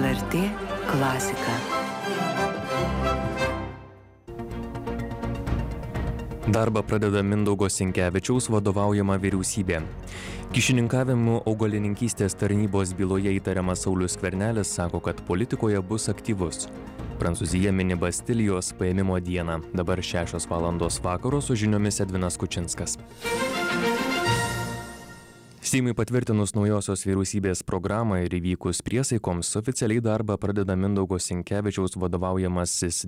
LRT klasika. Darbą pradeda Mindaugo Sinkevičiaus vadovaujama vyriausybė. Kyšininkavimu augalininkystės tarnybos byloje įtariamas Saulius Skvernelis sako, kad politikoje bus aktyvus. Prancūzija mini Bastilijos paėmimo dieną. Dabar 6 valandos vakaro su žiniomis Edvinas Kučinskas. Seimui patvirtinus naujosios vyriausybės programą ir įvykus priesaikoms, oficialiai darbą pradeda Mindaugo Sinkevičiaus vadovaujamasis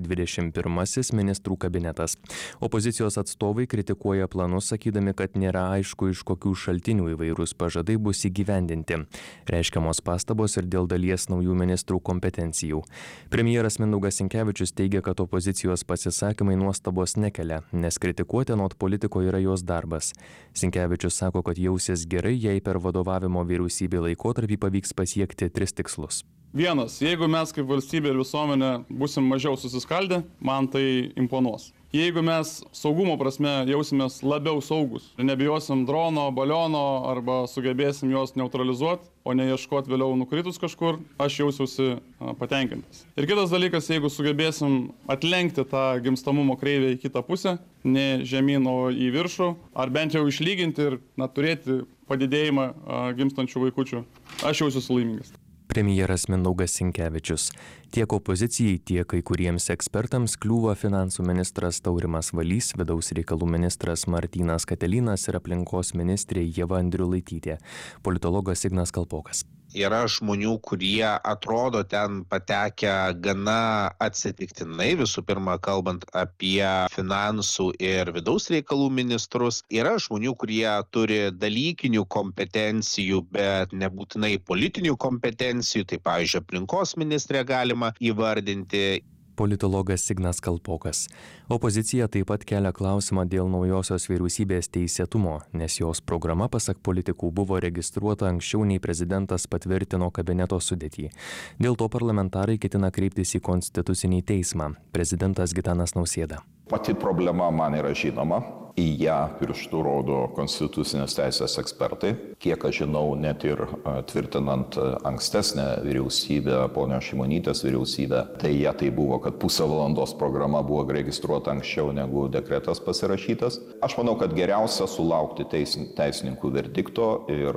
21 ministrų kabinetas. Opozicijos atstovai kritikuoja planus, sakydami, kad nėra aišku, iš kokių šaltinių įvairūs pažadai bus įgyvendinti. Reiškiamos pastabos ir dėl dalies naujų ministrų kompetencijų. Premjeras Mindaugas Sinkevičius teigia, kad opozicijos pasisakymai nuostabos nekelia, nes kritikuoti anot politiko yra jos darbas. Sinkevičius sako, kad jausis gerai, jei per vadovavimo vyriausybė laikotarpį pavyks pasiekti 3 tikslus. Vienas, jeigu mes kaip valstybė ir visuomenė būsim mažiau susiskaldę, man tai imponuos. Jeigu mes saugumo prasme jausimės labiau saugus ir nebijosim drono, baliono arba sugebėsim juos neutralizuoti, o ne ieškoti vėliau nukritus kažkur, aš jausiuosi patenkintas. Ir kitas dalykas, jeigu sugebėsim atlenkti tą gimstamumo kreivę į kitą pusę, ne žemyn, o į viršų, ar bent jau išlyginti ir turėti padidėjimą gimstančių vaikučių, aš jausiuosi laimingas. Premjeras Mindaugas Sinkevičius. Tiek opozicijai, tiek kai kuriems ekspertams kliūva finansų ministras Taurimas Valys, vidaus reikalų ministras Martynas Katelinas ir aplinkos ministrė Ieva Andriulaitytė. Politologas Ignas Kalpokas. Yra žmonių, kurie atrodo ten patekę gana atsitiktinai, visų pirma, kalbant apie finansų ir vidaus reikalų ministrus. Yra žmonių, kurie turi dalykinių kompetencijų, bet nebūtinai politinių kompetencijų, tai pavyzdžiui, aplinkos ministrė galima įvardinti. Politologas Ignas Kalpokas. Opozicija taip pat kelia klausimą dėl naujosios vyriausybės teisėtumo, nes jos programa, pasak politikų, buvo registruota anksčiau nei prezidentas patvirtino kabineto sudėtį. Dėl to parlamentarai ketina kreiptis į Konstitucinį teismą. Prezidentas Gitanas Nausėda. Pati problema man yra žinoma, į ją pirštų rodo konstitucinės teisės ekspertai. Kiek aš žinau, net ir tvirtinant ankstesnę vyriausybę, ponios Šimonytės vyriausybę, tai buvo, kad pusę valandos programa buvo registruota anksčiau negu dekretas pasirašytas. Aš manau, kad geriausia sulaukti teisininkų verdikto ir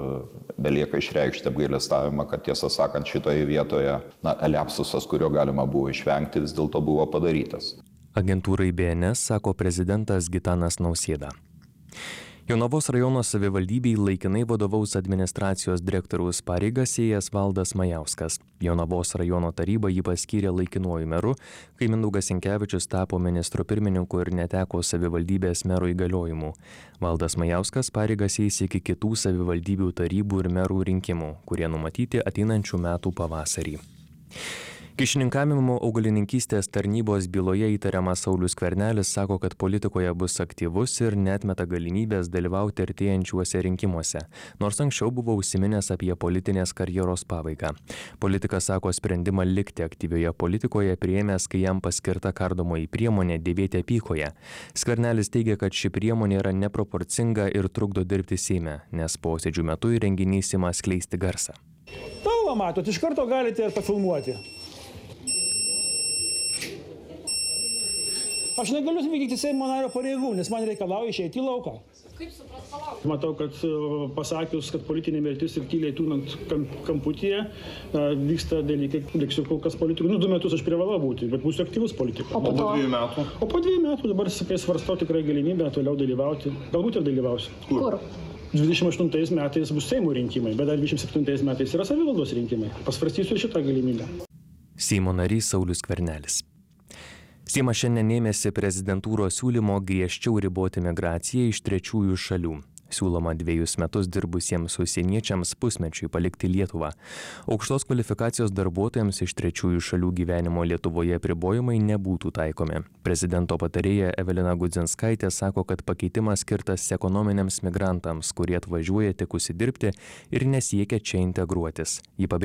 belieka išreikšti apgailestavimą, kad tiesą sakant šitoje vietoje liapsusas, kurio galima buvo išvengti, vis dėlto buvo padarytas. Agentūrai BNS sako prezidentas Gitanas Nausėda. Jonavos rajono savivaldybei laikinai vadovaus administracijos direktoriaus pareigas ėjęs Valdas Majauskas. Jonavos rajono taryba jį paskyrė laikinuoju meru, kai Mindaugas Sinkevičius tapo ministru pirmininku ir neteko savivaldybės mero įgaliojimų. Valdas Majauskas pareigas eis iki kitų savivaldybių tarybų ir merų rinkimų, kurie numatyti ateinančių metų pavasarį. Kyšininkavimu augalininkystės tarnybos byloje įtariamas Saulius Skvernelis sako, kad politikoje bus aktyvus ir neatmeta galimybės dalyvauti artėjančiuose rinkimuose, nors anksčiau buvo užsiminęs apie politinės karjeros pabaigą. Politikas sako sprendimą likti aktyvioje politikoje priėmęs, kai jam paskirta kardomoji priemonė dėvėti apykoję. Skvernelis teigia, kad ši priemonė yra neproporcinga ir trukdo dirbti Seime, nes posėdžių metu įrenginys ima skleisti garsą. Tavo matot, iš karto galite ir pafilmuoti. Aš negaliu vykdyti Seimo nario pareigų, nes man reikalauja išeiti į lauką. Kaip supras palaukti? Matau, kad pasakius, kad politinė mirtis ir tyliai tūnant kamputyje vyksta dalykai, liksiu kol kas politikų. 2 metus aš privalau būti, bet būsiu aktyvus politikas. O po 2 metų? O po 2 metų dabar svarstau tikrai galimybę toliau dalyvauti. Galbūt ir dalyvausiu. Kur? 28 metais bus Seimo rinkimai, bet dar 27 metais yra savivaldos rinkimai. Pasvarstysiu šitą galimybę. Seimo narys Saulius Skvernelis. Seimas šiandien ėmėsi prezidentūros siūlymo griežčiau riboti migraciją iš trečiųjų šalių. Siūloma 2 metus dirbusiems užsieniečiams pusmečiui palikti Lietuvą. Aukštos kvalifikacijos darbuotojams iš trečiųjų šalių gyvenimo Lietuvoje apribojimai nebūtų taikomi. Prezidento patarėja Evelina Gudzinskaitė sako, kad pakeitimas skirtas ekonominiams migrantams, kurie atvažiuoja tik užsidirbti ir nesiekia čia integruotis. Ji pabrėžia,